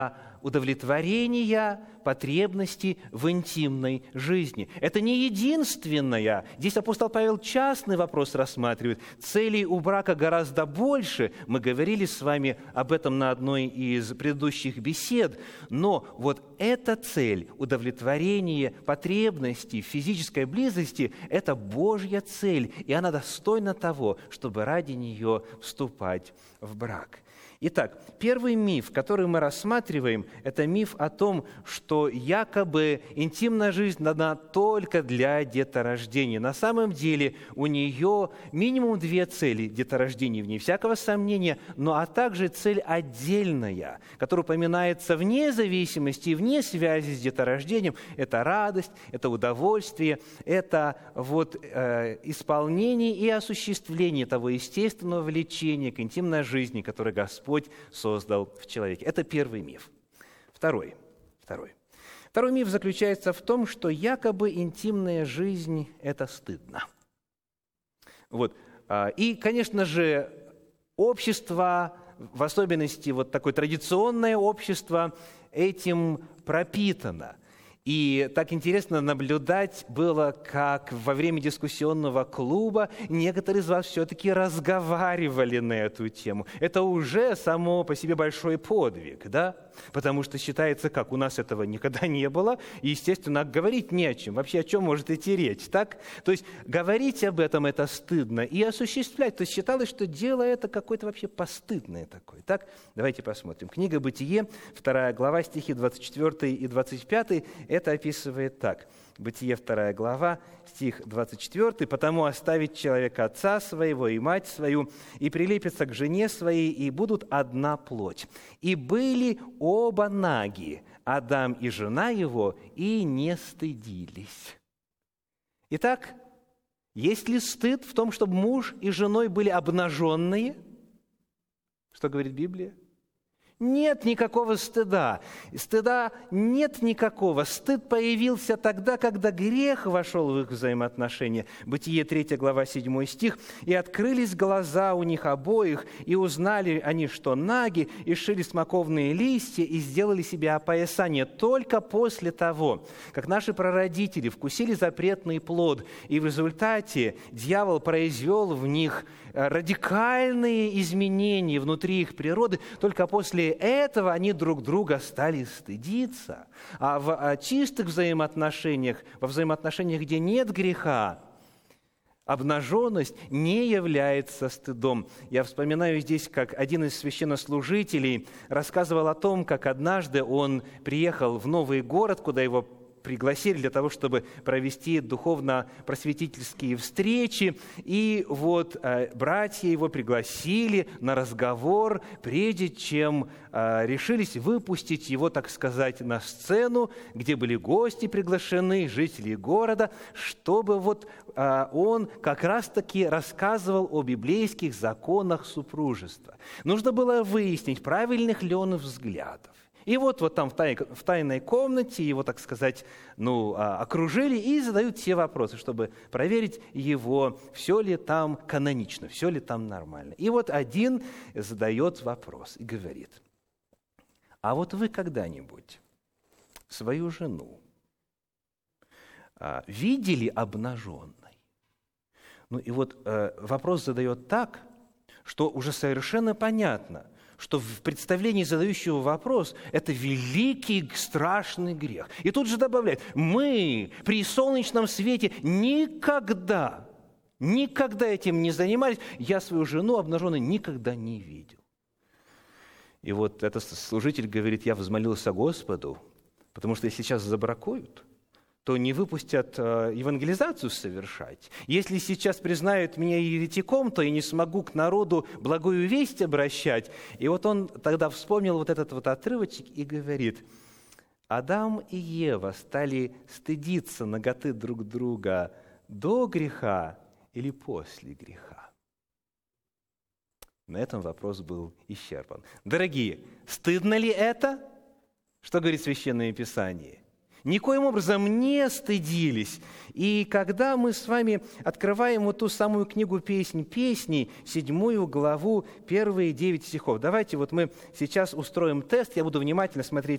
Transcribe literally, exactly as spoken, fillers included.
удовлетворения потребностей в интимной жизни. Это не единственное. Здесь апостол Павел частный вопрос рассматривает. Целей у брака гораздо больше. Мы говорили с вами об этом на одной из предыдущих бесед. Но вот эта цель, удовлетворение потребностей в физической близости, это Божья цель, и она достойна того, чтобы ради нее вступать в брак. Итак, первый миф, который мы рассматриваем, это миф о том, что якобы интимная жизнь дана только для деторождения. На самом деле у нее минимум две цели деторождения, вне всякого сомнения, но а также цель отдельная, которая упоминается вне зависимости, вне связи с деторождением. Это радость, это удовольствие, это вот, э, исполнение и осуществление того естественного влечения к интимной жизни, которое Господь Господь создал в человеке. Это первый миф. Второй. Второй. Второй миф заключается в том, что якобы интимная жизнь – это стыдно. Вот. И, конечно же, общество, в особенности вот такое традиционное общество, этим пропитано. И так интересно наблюдать было, как во время дискуссионного клуба некоторые из вас все-таки разговаривали на эту тему. Это уже само по себе большой подвиг, да? Потому что считается, как у нас этого никогда не было, и, естественно, говорить не о чем. Вообще о чем может идти речь, так? То есть говорить об этом это стыдно, и осуществлять. То есть считалось, что дело это какое-то вообще постыдное такое. Так, давайте посмотрим. Книга «Бытие», вторая глава, стихи двадцать четвёртый и двадцать пятый, это описывает так. Бытие, вторая глава, стих двадцать четвёртый. «Потому оставит человек отца своего и мать свою, и прилепится к жене своей, и будут одна плоть. И были оба наги, Адам и жена его, и не стыдились». Итак, есть ли стыд в том, чтобы муж и женой были обнаженные? Что говорит Библия? Нет никакого стыда. Стыда нет никакого. Стыд появился тогда, когда грех вошел в их взаимоотношения. Бытие, третья глава, седьмой стих. «И открылись глаза у них обоих, и узнали они, что наги, и сшили смоковные листья, и сделали себе опоясание». Только после того, как наши прародители вкусили запретный плод, и в результате дьявол произвел в них радикальные изменения внутри их природы, только после этого они друг друга стали стыдиться. А в чистых взаимоотношениях, во взаимоотношениях, где нет греха, обнаженность не является стыдом. Я вспоминаю здесь, как один из священнослужителей рассказывал о том, как однажды он приехал в новый город, куда его пригласили для того, чтобы провести духовно-просветительские встречи. И вот э, братья его пригласили на разговор, прежде чем э, решились выпустить его, так сказать, на сцену, где были гости приглашены, жители города, чтобы вот э, он как раз-таки рассказывал о библейских законах супружества. Нужно было выяснить, правильных ли он взглядов. И вот, вот там в, тай, в тайной комнате его, так сказать, ну, окружили и задают все вопросы, чтобы проверить его, все ли там канонично, все ли там нормально. И вот один задает вопрос и говорит: а вот вы когда-нибудь свою жену видели обнаженной? Ну и вот э, вопрос задает так, что уже совершенно понятно, что в представлении задающего вопрос это великий, страшный грех. И тут же добавляет: мы при солнечном свете никогда, никогда этим не занимались, я свою жену обнаженной никогда не видел. И вот этот служитель говорит: я возмолился Господу, потому что если сейчас забракуют, то не выпустят э, евангелизацию совершать. Если сейчас признают меня еретиком, то я не смогу к народу благую весть обращать. И вот он тогда вспомнил вот этот вот отрывочек и говорит: Адам и Ева стали стыдиться наготы друг друга до греха или после греха? На этом вопрос был исчерпан. Дорогие, стыдно ли это? Что говорит Священное Писание? никоим образом не стыдились. И когда мы с вами открываем вот ту самую книгу «Песнь песней», седьмую главу, первые девять стихов, давайте вот мы сейчас устроим тест, я буду внимательно смотреть